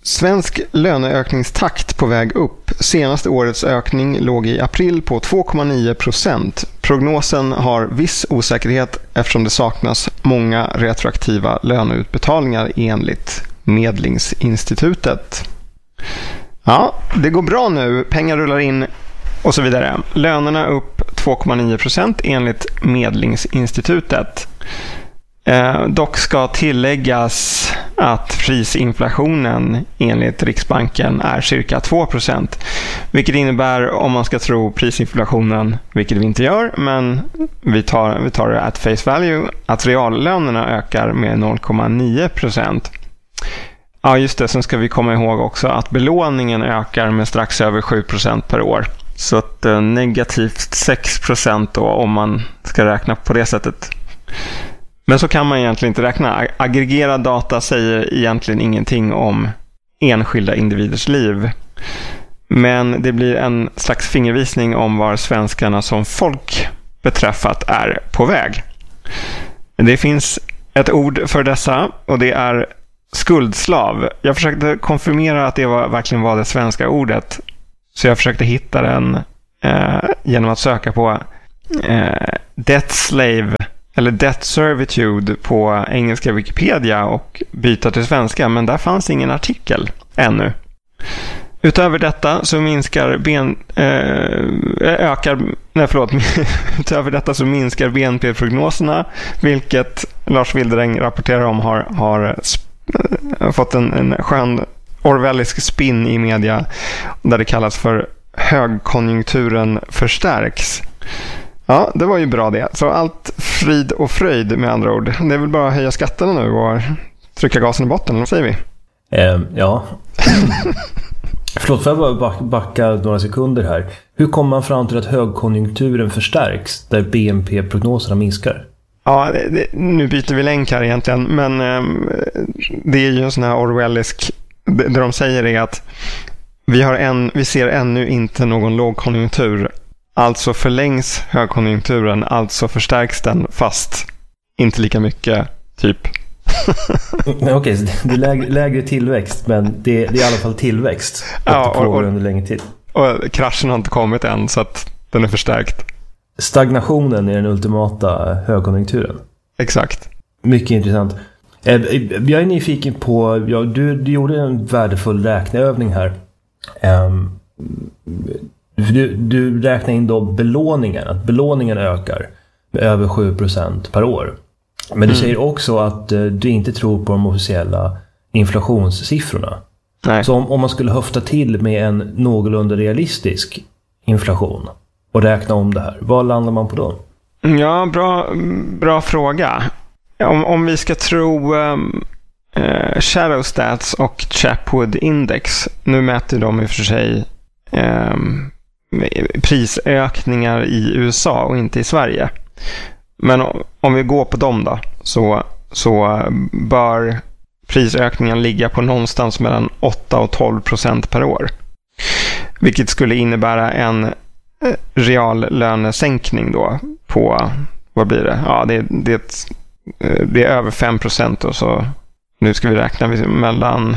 Svensk löneökningstakt på väg upp. Senaste årets ökning låg i april på 2,9%. Prognosen har viss osäkerhet eftersom det saknas många retroaktiva löneutbetalningar enligt Medlingsinstitutet. Ja, det går bra nu. Pengar rullar in och så vidare. Lönerna upp 2,9% enligt Medlingsinstitutet. Dock ska tilläggas att prisinflationen enligt Riksbanken är cirka 2%. Vilket innebär, om man ska tro prisinflationen, vilket vi inte gör, men vi tar det at face value, att reallönerna ökar med 0,9%. Ja, just det. Sen ska vi komma ihåg också att belåningen ökar med strax över 7% per år. Så att negativt 6% då, om man ska räkna på det sättet. Men så kan man egentligen inte räkna. Aggregerad data säger egentligen ingenting om enskilda individers liv. Men det blir en slags fingervisning om var svenskarna som folk beträffat är på väg. Det finns ett ord för dessa och det är skuldslav. Jag försökte konfirmera att det verkligen var det svenska ordet. Så jag försökte hitta den genom att söka på debt slave eller debt servitude på engelska Wikipedia och byta till svenska, men där fanns ingen artikel ännu. Utöver detta så minskar BNP-prognoserna, vilket Lars Wildereng rapporterar om har fått en skön orwellisk spin i media där det kallas för högkonjunkturen förstärks. Ja, det var ju bra det. Så allt frid och fröjd med andra ord. Det är väl bara att höja skatterna nu och trycka gasen i botten, eller vad säger vi? Ja. Förlåt, får jag bara backa några sekunder här. Hur kommer man fram till att högkonjunkturen förstärks där BNP-prognoserna minskar? Ja, nu byter vi länk här egentligen, men det är ju en sån här orwellisk. Det de säger är att vi ser ännu inte någon lågkonjunktur. Alltså förlängs högkonjunkturen, alltså förstärks den, fast inte lika mycket, typ. Okej, så det är lägre tillväxt, men det är i alla fall tillväxt. Ja, och det pågår under längre tid. Och kraschen har inte kommit än, så att den är förstärkt. Stagnationen är den ultimata högkonjunkturen. Exakt. Mycket intressant. Jag är nyfiken på, du gjorde en värdefull räkneövning här. Du räknar in då belåningen, att belåningen ökar med över 7% per år. Men du säger också att du inte tror på de officiella inflationssiffrorna. Nej. Så om man skulle höfta till med en någorlunda realistisk inflation och räkna om det här, vad landar man på då? Ja, bra fråga. Om vi ska tro Shadow Stats och Chapwood Index, nu mäter de i och för sig prisökningar i USA och inte i Sverige. Men om vi går på dem då, så bör prisökningen ligga på någonstans mellan 8 och 12% per år. Vilket skulle innebära en reallönesänkning då på, vad blir det? Ja, det är över 5%, och så nu ska vi räkna mellan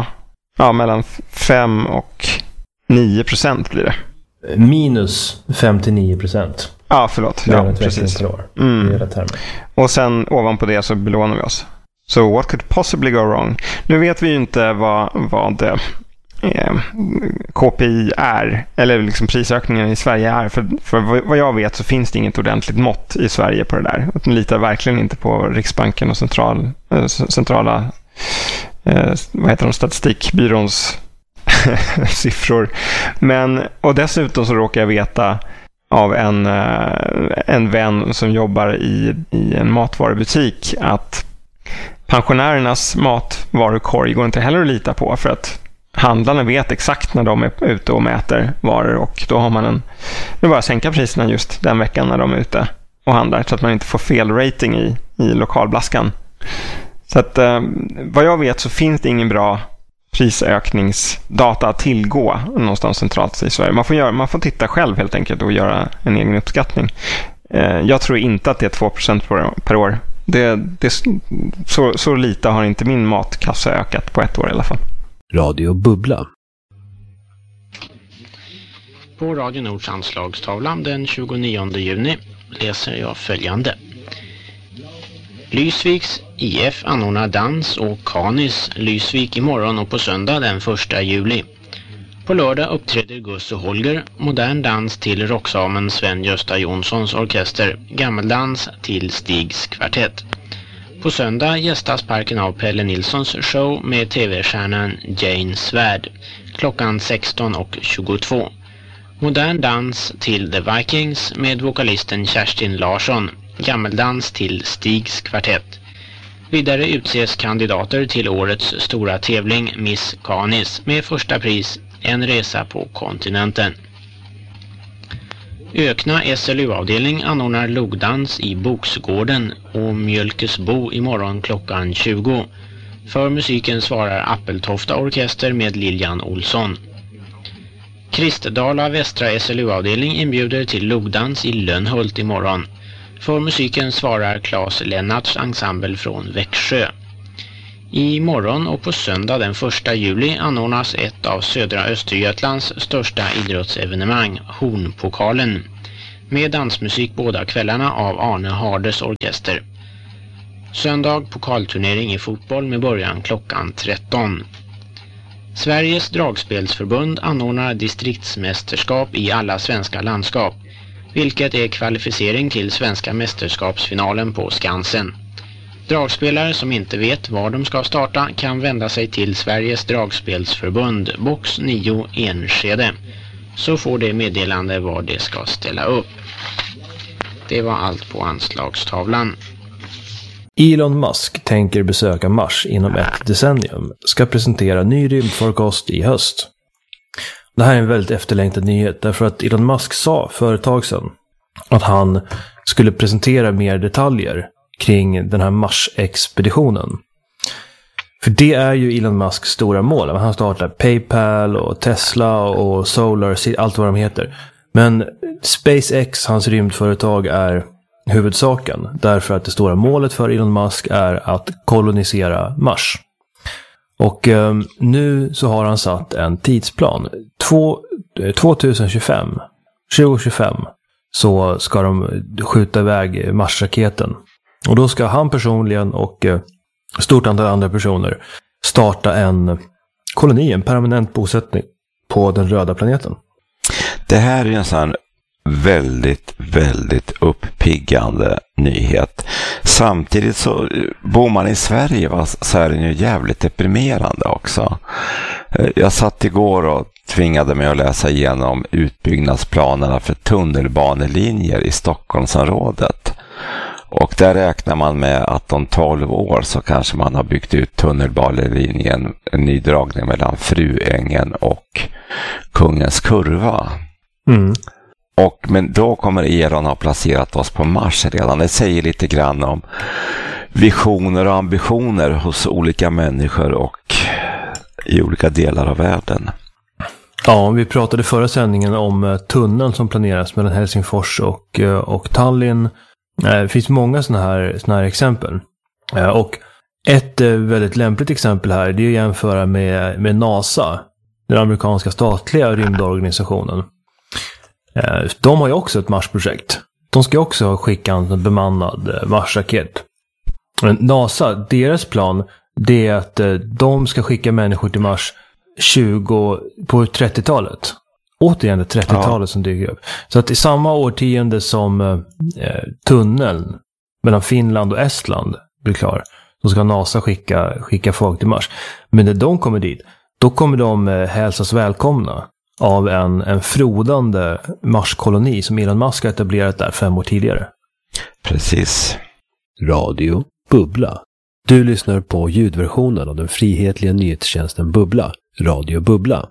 5 och 9% blir det. Minus 5-9%. Ja, förlåt. Ja, precis. Och sen ovanpå det så belånar vi oss. So what could possibly go wrong? Nu vet vi ju inte vad KPI är, eller liksom prisökningen i Sverige är. För vad jag vet så finns det inget ordentligt mått i Sverige på det där. Man litar verkligen inte på Riksbanken och centrala statistikbyråns siffror. Och dessutom så råkar jag veta av en vän som jobbar i en matvarubutik att pensionärernas matvarukorg går inte heller att lita på, för att handlarna vet exakt när de är ute och mäter varor, och då har man det är bara att sänka priserna just den veckan när de är ute och handlar, så att man inte får fel rating i lokalblaskan. Så att vad jag vet så finns det ingen bra prisökningsdata att tillgå någonstans centralt i Sverige. Man får titta själv helt enkelt och göra en egen uppskattning. Jag tror inte att det är 2% per år. Så lite har inte min matkassa ökat på ett år i alla fall. Radio Bubbla. På Radio Nords anslagstavlan den 29 juni läser jag följande. Lysviks IF anordnar dans och Kanis Lysvik imorgon och på söndag den 1 juli. På lördag uppträder Gus och Holger, modern dans till rocksamen Sven-Gösta Jonssons orkester, gammeldans till Stigs kvartett. På söndag gästas parken av Pelle Nilssons show med tv-stjärnan Jane Svärd klockan 16:22. Modern dans till The Vikings med vokalisten Kerstin Larsson, gammeldans till Stigs kvartett. Vidare utses kandidater till årets stora tävling Miss Kanis med första pris en resa på kontinenten. Ökna SLU-avdelning anordnar logdans i Boksgården och Mjölkesbo imorgon klockan 20. För musiken svarar Appeltofta orkester med Lilian Olsson. Kristdala Västra SLU-avdelning inbjuder till logdans i Lönnhult imorgon. För musiken svarar Claes Lennarts ensemble från Växjö. I morgon och på söndag den 1 juli anordnas ett av södra Östergötlands största idrottsevenemang, Hornpokalen, med dansmusik båda kvällarna av Arne Hardes orkester. Söndag pokalturnering i fotboll med början klockan 13. Sveriges dragspelsförbund anordnar distriktsmästerskap i alla svenska landskap, vilket är kvalificering till svenska mästerskapsfinalen på Skansen. Dragspelare som inte vet var de ska starta kan vända sig till Sveriges dragspelsförbund, box 9 Enskede, så får det meddelande var det ska ställa upp. Det var allt på anslagstavlan. Elon Musk tänker besöka Mars inom ett decennium, ska presentera ny rymdfarkost i höst. Det här är en väldigt efterlängtad nyhet därför att Elon Musk sa för ett tag sedan att han skulle presentera mer detaljer kring den här Mars-expeditionen. För det är ju Elon Musks stora mål. Han startar PayPal och Tesla och Solar, allt vad de heter. Men SpaceX, hans rymdföretag, är huvudsaken. Därför att det stora målet för Elon Musk är att kolonisera Mars. Och nu så har han satt en tidsplan. 2025 så ska de skjuta iväg Mars-raketen. Och då ska han personligen och stort antal andra personer starta en koloni, en permanent bosättning på den röda planeten. Det här är en sån väldigt, väldigt uppiggande nyhet. Samtidigt så bor man i Sverige, så är den ju jävligt deprimerande också. Jag satt igår och tvingade mig att läsa igenom utbyggnadsplanerna för tunnelbanelinjer i Stockholmsområdet. Och där räknar man med att om 12 år så kanske man har byggt ut tunnelbanelinjen, en ny dragning mellan Fruängen och Kungens Kurva. Mm. Men då kommer Elon ha placerat oss på Mars redan. Det säger lite grann om visioner och ambitioner hos olika människor och i olika delar av världen. Ja, vi pratade förra sändningen om tunneln som planeras mellan Helsingfors och Tallinn. Det finns många såna här exempel. Och ett väldigt lämpligt exempel här, det är att jämföra med NASA, den amerikanska statliga rymdorganisationen. De har ju också ett Mars-projekt. De ska också skicka en bemannad Mars-raket. Men NASA, deras plan, det är att de ska skicka människor till Mars på 30-talet. Återigen det 30-talet som dyker upp. Så att i samma årtionde som tunneln mellan Finland och Estland blir klar, så ska NASA skicka folk till Mars. Men när de kommer dit, då kommer de hälsas välkomna av en frodande Marskoloni som Elon Musk har etablerat där 5 år tidigare. Precis. Radio Bubbla. Du lyssnar på ljudversionen av den frihetliga nyhetstjänsten Bubbla. Radio Bubbla.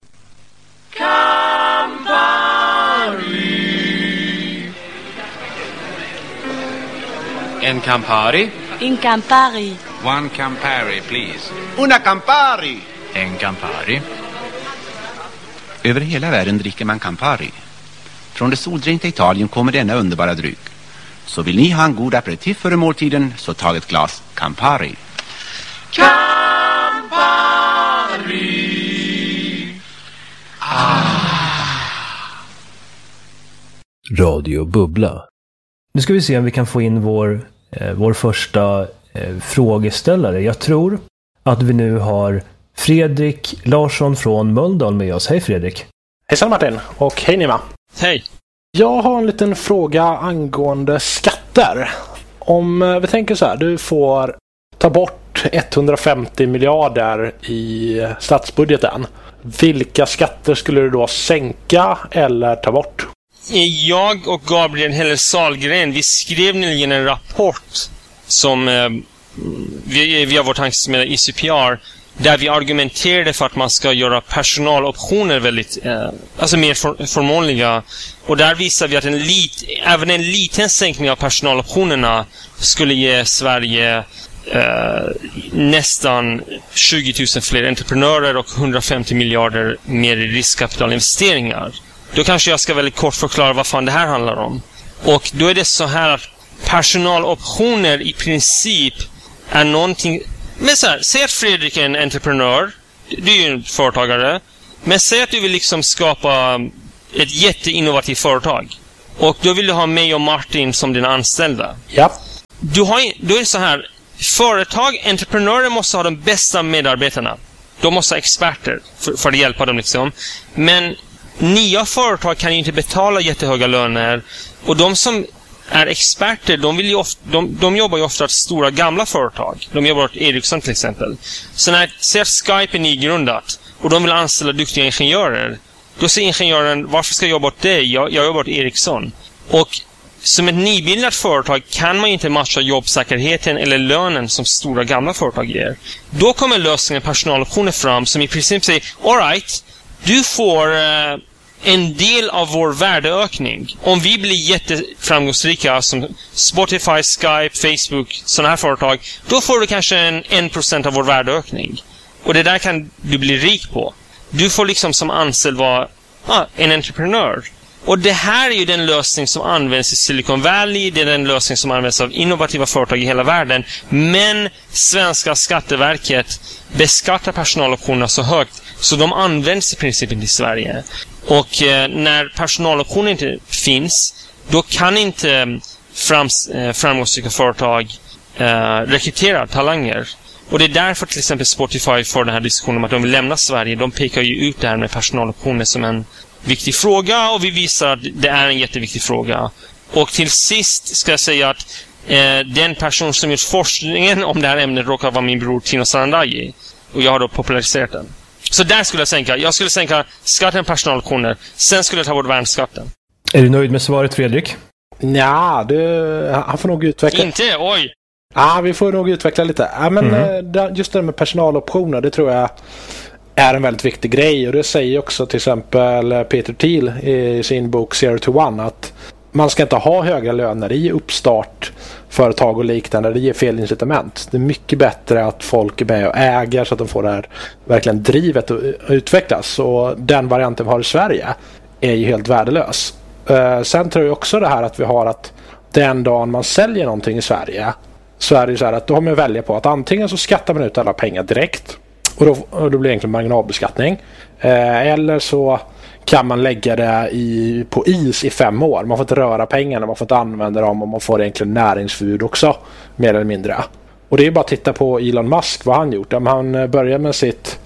En Campari? In Campari. One Campari, please. Una Campari. En Campari. Över hela världen dricker man Campari. Från det soldränkta Italien kommer denna underbara dryck. Så vill ni ha en god aperitif före måltiden, så tag ett glas Campari. Campari. Radio Bubbla. Nu ska vi se om vi kan få in vår första frågeställare. Jag tror att vi nu har Fredrik Larsson från Mölndal med oss. Hej Fredrik. Hejsan Martin och hej Nima. Hej. Jag har en liten fråga angående skatter. Om vi tänker så här, du får ta bort 150 miljarder i statsbudgeten. Vilka skatter skulle du då sänka eller ta bort? Jag och Gabriel Heller Sahlgren, vi skrev nyligen en rapport som via vår tankesmedja ICPR, där vi argumenterade för att man ska göra personaloptioner väldigt alltså mer förmånliga. Och där visar vi att även en liten sänkning av personaloptionerna skulle ge Sverige nästan 20 000 fler entreprenörer och 150 miljarder mer i riskkapitalinvesteringar. Då kanske jag ska väldigt kort förklara vad fan det här handlar om. Och då är det så här att personaloptioner i princip är någonting... Men så här, säg att Fredrik är en entreprenör. Du är ju en företagare. Men säg att du vill liksom skapa ett jätteinnovativt företag. Och då vill du ha mig och Martin som dina anställda. Ja. Då är det så här... entreprenörer måste ha de bästa medarbetarna. De måste ha experter för att hjälpa dem liksom. Men nya företag kan ju inte betala jättehöga löner. Och de som är experter, de jobbar ju ofta åt stora gamla företag. De jobbar åt Ericsson till exempel. Så när Skype är nygrundat och de vill anställa duktiga ingenjörer, då säger ingenjören, varför ska jag jobba åt dig? Jag jobbar åt Ericsson. Och som ett nybildat företag kan man inte matcha jobbsäkerheten eller lönen som stora gamla företag ger. Då kommer lösningen personaloptioner fram som i princip säger, all right, du får en del av vår värdeökning. Om vi blir jätteframgångsrika som Spotify, Skype, Facebook, sådana här företag, då får du kanske 1% av vår värdeökning. Och det där kan du bli rik på. Du får liksom som anställd vara en entreprenör. Och det här är ju den lösning som används i Silicon Valley. Det är den lösning som används av innovativa företag i hela världen. Men svenska Skatteverket beskattar personaloptionerna så högt så de används i princip inte i Sverige. Och när personaloptioner inte finns, då kan inte framgångsrika företag rekrytera talanger. Och det är därför till exempel Spotify får den här diskussionen om att de vill lämna Sverige. De pekar ju ut det här med personaloptioner som en viktig fråga, och vi visar att det är en jätteviktig fråga. Och till sist ska jag säga att den person som gjort forskningen om det här ämnet råkar vara min bror Tino Sarandaji. Och jag har då populariserat den. Så där skulle jag skulle sänka skatten på personaloptioner. Sen skulle jag ta bort värnskatten. Är du nöjd med svaret, Fredrik? Ja, han får nog utveckla. Inte, oj! Ja, vi får nog utveckla lite. Ja, men just det med personaloptioner, det tror jag är en väldigt viktig grej. Och det säger också till exempel Peter Thiel i sin bok Zero to One, att man ska inte ha höga löner i uppstartföretag och liknande. Det ger fel incitament. Det är mycket bättre att folk är med och äger så att de får det här verkligen drivet att utvecklas. Och den varianten vi har i Sverige är ju helt värdelös. Sen tror jag också det här att vi har att den dagen man säljer någonting i Sverige, så är det ju så här att då har man att välja på att antingen så skattar man ut alla pengar direkt, och då blir det egentligen marginalbeskattning, eller så kan man lägga det på is i 5 år. Man får inte röra pengarna, man får inte använda dem, och man får egentligen näringsförbud också, mer eller mindre. Och det är bara att titta på Elon Musk, vad han gjort. Han började med sitt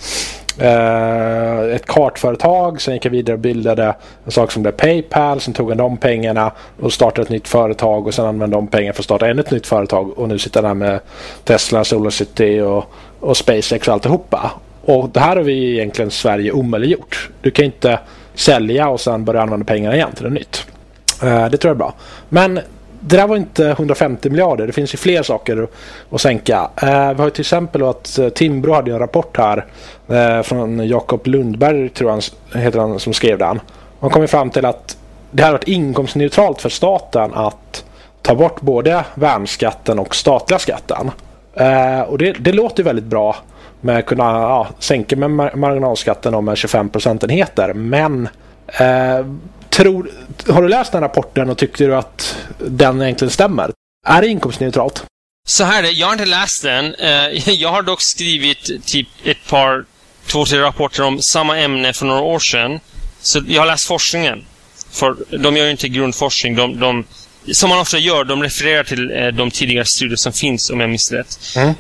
ett kartföretag, sen gick jag vidare och bildade en sak som blev PayPal, sen tog han de pengarna och startade ett nytt företag, och sen använde de pengar för att starta ännu ett nytt företag, och nu sitter han med Tesla, SolarCity och SpaceX och alltihopa. Och det här har vi egentligen Sverige omöjliggjort. Du kan inte sälja och sen börja använda pengarna igen till det nytt. Det tror jag är bra. Men det där var inte 150 miljarder. Det finns ju fler saker att sänka. Vi har ju till exempel att Timbro hade en rapport här från Jakob Lundberg, tror han heter han, som skrev den. Man kom fram till att det har varit inkomstneutralt för staten att ta bort både värnskatten och statliga skatten. Och det låter väldigt bra med att kunna sänka med marginalskatten om 25 procentenheter. Men har du läst den rapporten och tyckte du att den egentligen stämmer? Är det inkomstneutralt? Så här är det, jag har inte läst den. Jag har dock skrivit typ 2-3 rapporter om samma ämne för några år sedan. Så jag har läst forskningen. För de gör ju inte grundforskning. De som man ofta gör, de refererar till de tidigare studier som finns, om jag minns rätt.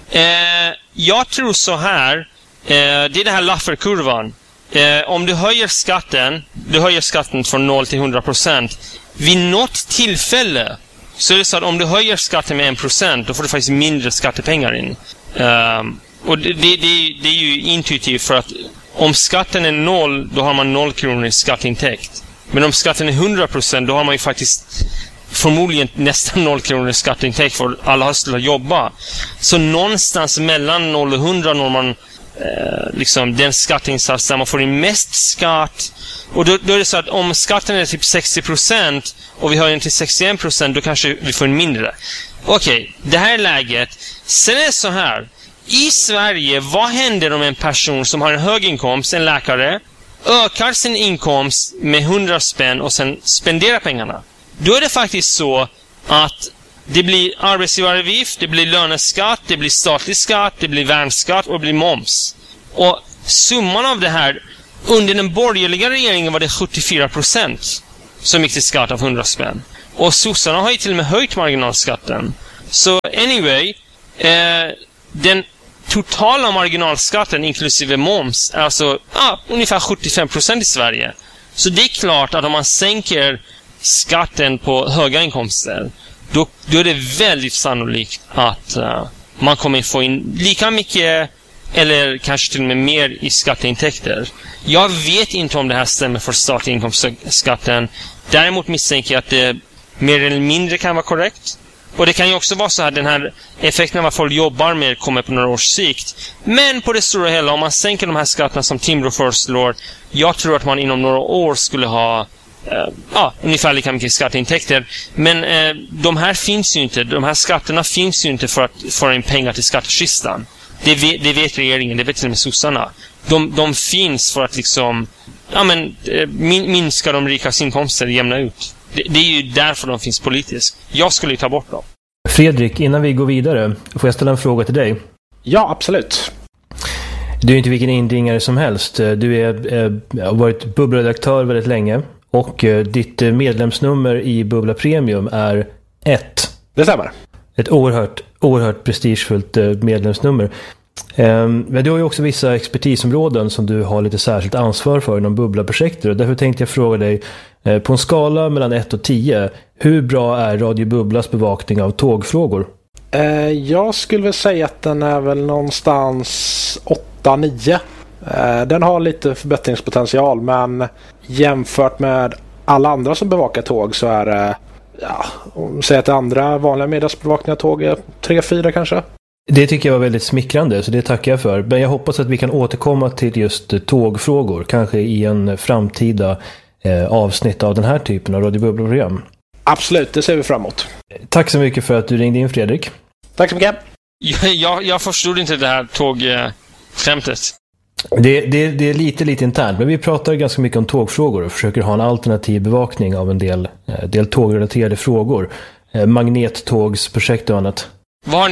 Jag tror så här. Det är den här Laffer-kurvan. Om du höjer skatten från 0 till 100%. Vid något tillfälle så är det så att om du höjer skatten med 1%, då får du faktiskt mindre skattepengar in. Och det är ju intuitivt, för att om skatten är 0, då har man 0 kronor i skatteintäkt. Men om skatten är 100%, då har man ju faktiskt förmodligen nästan 0 kronor i skatteintäkt, för alla har slutat jobba. Så någonstans mellan 0 och 100 når man liksom den skatteinsats där man får in mest skatt. Och då är det så att om skatten är typ 60% och vi höjer den till 61%, då kanske vi får en mindre. Okej, det här är läget. Sen är det så här. I Sverige, vad händer om en person som har en hög inkomst, en läkare, ökar sin inkomst med 100 spänn och sen spenderar pengarna? Då är det faktiskt så att det blir arbetsgivaravgift, det blir löneskatt, det blir statlig skatt, det blir värnskatt och det blir moms. Och summan av det här, under den borgerliga regeringen var det 74% som gick till skatt av 100 spänn. Och sossarna har ju till och med höjt marginalskatten. Så anyway, den totala marginalskatten inklusive moms är alltså ungefär 75% i Sverige. Så det är klart att om man sänker skatten på höga inkomster, då är det väldigt sannolikt att man kommer få in lika mycket eller kanske till och med mer i skatteintäkter. Jag vet inte om det här stämmer för statlig inkomstskatten. Däremot misstänker jag att det mer eller mindre kan vara korrekt. Och det kan ju också vara så här, den här effekten av vad folk jobbar med kommer på några års sikt. Men på det stora hela, om man sänker de här skatterna som Timbro föreslår, jag tror att man inom några år skulle ha ungefär lika mycket skatteintäkter. Men de här skatterna finns ju inte för att få in pengar till skattekistan. Det vet regeringen, det vet till och med sossarna. De finns för att liksom minska de rikas inkomster, jämna ut. Det är ju därför de finns politiskt. Jag skulle ju ta bort dem. Fredrik, innan vi går vidare, får jag ställa en fråga till dig? Ja, absolut. Du är inte vilken indringare som helst. Du har varit bubbleredaktör väldigt länge. Och ditt medlemsnummer i Bubbla Premium är 1. Det stämmer. Ett oerhört prestigefullt medlemsnummer. Men du har ju också vissa expertisområden som du har lite särskilt ansvar för inom Bubbla-projektet. Och därför tänkte jag fråga dig, på en skala mellan 1 och 10, hur bra är Radio Bubblas bevakning av tågfrågor? Jag skulle väl säga att den är väl någonstans 8-9. Den har lite förbättringspotential, men jämfört med alla andra som bevakar tåg så är det, säg att andra vanliga mediasbevakningar tåg är 3-4 kanske. Det tycker jag var väldigt smickrande, så det tackar jag för. Men jag hoppas att vi kan återkomma till just tågfrågor, kanske i en framtida avsnitt av den här typen av Radio Bubbla-program. Absolut, det ser vi fram emot. Tack så mycket för att du ringde in, Fredrik. Tack så mycket. Jag förstod inte det här tågskämtet. Det är lite internt, men vi pratar ganska mycket om tågfrågor och försöker ha en alternativ bevakning av en del tågrelaterade frågor. Magnettågsprojekt och annat. Vad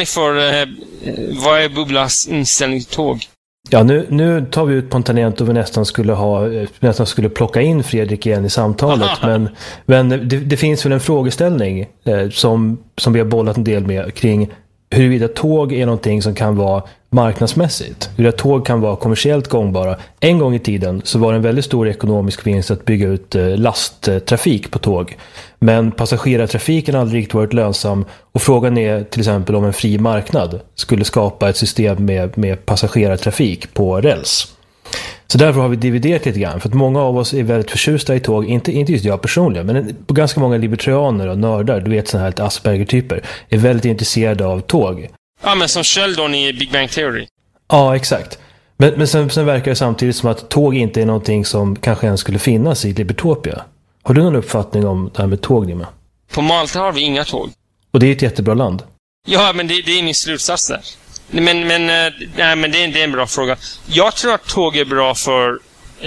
är Bubblas inställning till tåg? Ja, nu tar vi ut på en tangent och vi nästan skulle plocka in Fredrik igen i samtalet. men det finns väl en frågeställning som vi har bollat en del med kring huruvida tåg är någonting som kan vara marknadsmässigt. Huruvida tåg kan vara kommersiellt gångbara. En gång i tiden så var det en väldigt stor ekonomisk vinst att bygga ut lasttrafik på tåg. Men passagerartrafiken har aldrig riktigt varit lönsam. Och frågan är till exempel om en fri marknad skulle skapa ett system med passagerartrafik på räls. Så därför har vi dividerat lite grann. För att många av oss är väldigt förtjusta i tåg. Inte just jag personligen, men på ganska många libertarianer och nördar, du vet sådana här lite Asperger-typer, är väldigt intresserade av tåg. Ja, men som Sheldon i Big Bang Theory. Ja, exakt. Men sen verkar det samtidigt som att tåg inte är någonting som kanske ens skulle finnas i Libertopia. Har du någon uppfattning om det här med tåg, Nima? På Malta har vi inga tåg. Och det är ett jättebra land. Ja, men det är min slutsats där. Men det är en bra fråga. Jag tror att tåg är bra för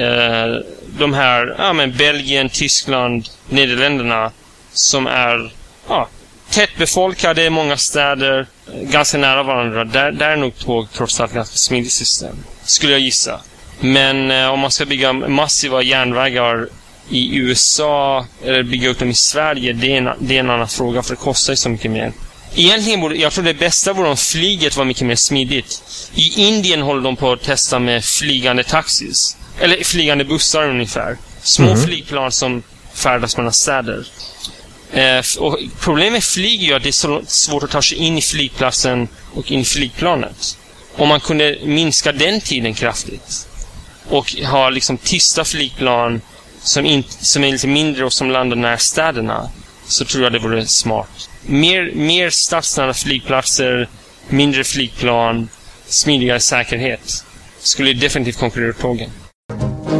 de här Belgien, Tyskland, Nederländerna som är tätt befolkade, många städer, ganska nära varandra. Där är nog tåg trots allt ganska smidigt system, skulle jag gissa. Men om man ska bygga massiva järnvägar i USA eller bygga upp dem i Sverige, det är en annan fråga, för det kostar ju så mycket mer. Egentligen jag tror det bästa vore om flyget var mycket mer smidigt. I Indien håller de på att testa med flygande taxis. Eller flygande bussar ungefär. Små flygplan som färdas mellan städer. Och problemet med flyg är att det är så svårt att ta sig in i flygplatsen och in i flygplanet. Om man kunde minska den tiden kraftigt och ha liksom tysta flygplan som är lite mindre och som landar nära städerna, så tror jag det vore smart. Mer stadsnära flygplatser, mindre flygplan, smidigare säkerhet skulle definitivt konkurrera tågen.